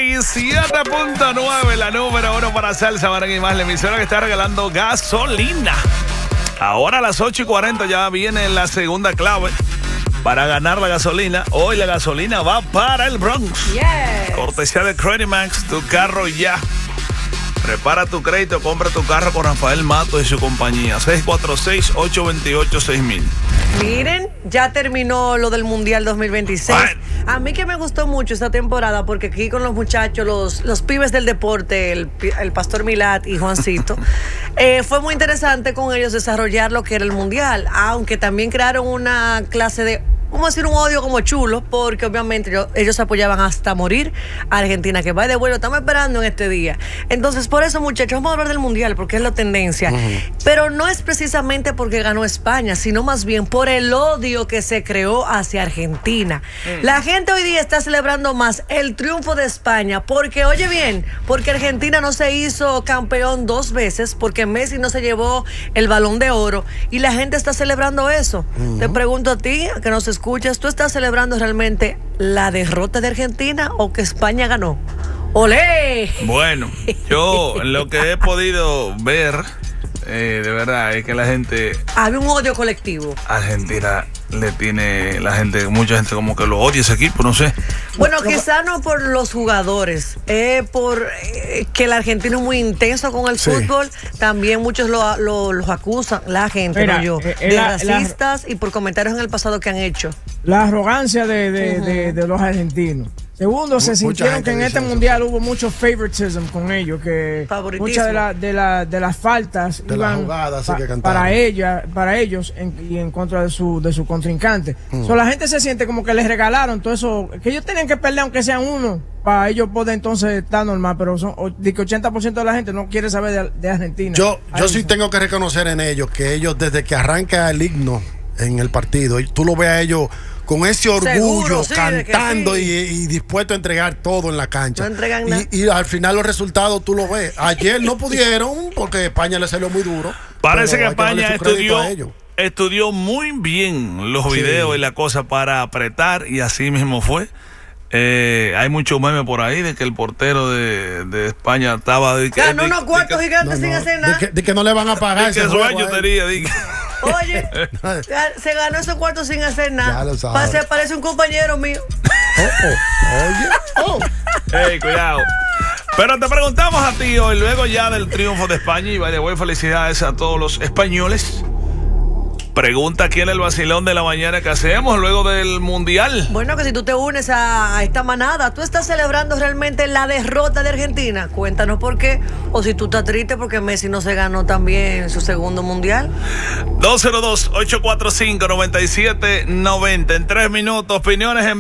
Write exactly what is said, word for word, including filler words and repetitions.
y siete punto nueve, la número uno para salsa, Marín y más, la emisora que está regalando gasolina. Ahora a las ocho y cuarenta ya viene la segunda clave para ganar la gasolina. Hoy la gasolina va para el Bronx. Yes. Cortesía de Credit Max, tu carro ya. Prepara tu crédito, compra tu carro con Rafael Mato y su compañía. seis cuatro seis, ocho dos ocho, seis mil. Miren, ya terminó lo del Mundial dos mil veintiséis. Bueno. A mí que me gustó mucho esta temporada porque aquí con los muchachos, los, los pibes del deporte, el, el Pastor Milat y Juancito, eh, fue muy interesante con ellos desarrollar lo que era el Mundial, aunque también crearon una clase de, vamos a decir, un odio como chulo, porque obviamente yo, ellos apoyaban hasta morir a Argentina, que va de vuelo, estamos esperando en este día. Entonces, por eso, muchachos, vamos a hablar del Mundial, porque es la tendencia. Uh-huh. Pero no es precisamente porque ganó España, sino más bien por el odio que se creó hacia Argentina. Uh-huh. La gente hoy día está celebrando más el triunfo de España, porque, oye bien, porque Argentina no se hizo campeón dos veces, porque Messi no se llevó el Balón de Oro, y la gente está celebrando eso. Uh-huh. Te pregunto a ti, que no se escuchas, ¿tú estás celebrando realmente la derrota de Argentina o que España ganó? ¡Olé! Bueno, yo lo que he podido ver, eh, de verdad, es que la gente... Había un odio colectivo. Argentina le tiene, la gente, mucha gente como que lo odia ese equipo, no sé. Bueno, quizá no por los jugadores, es eh, por eh, que el argentino es muy intenso con el sí. fútbol. También muchos lo, lo, los acusan, la gente, Mira, no yo, eh, de la, racistas la, y por comentarios en el pasado que han hecho. La arrogancia de, de, uh-huh. de, de los argentinos. Segundo, se sintieron que en este mundial hubo mucho favoritism con ellos, que muchas de, la, de, la, de las faltas de iban la jugada, pa, que para ella, para ellos en, y en contra de su de su contrincante. Mm. So, la gente se siente como que les regalaron todo eso, que ellos tenían que perder aunque sean uno, para ellos poder entonces estar normal, pero son, de que ochenta por ciento de la gente no quiere saber de, de Argentina. Yo, yo sí tengo que reconocer en ellos que ellos desde que arranca el himno en el partido, tú lo ves a ellos con ese orgullo, Seguro, sí, cantando sí. y, y dispuesto a entregar todo en la cancha. No entregan nada. Y, y al final los resultados tú lo ves. Ayer no pudieron porque España le salió muy duro. Parece que España estudió, estudió muy bien los videos sí. y la cosa para apretar, y así mismo fue. Eh, hay muchos memes por ahí de que el portero de, de España estaba de que, ganó de, unos cuartos de que, gigantes no, sin no, hacer nada. De que, de que no le van a pagar. De que sueño tenía, de que... Oye, se ganó esos cuartos sin hacer nada. Parece, parece un compañero mío. Oh, oh. Oye, oh. Hey, cuidado. Pero te preguntamos a ti hoy, luego ya del triunfo de España, y vaya, buenas felicidades a todos los españoles. Pregunta aquí en el vacilón de la mañana que hacemos luego del Mundial. Bueno, que si tú te unes a, a esta manada, ¿tú estás celebrando realmente la derrota de Argentina? Cuéntanos por qué. O si tú estás triste porque Messi no se ganó también su segundo Mundial. dos cero dos, ocho cuatro cinco, nueve siete nueve cero. En tres minutos, opiniones en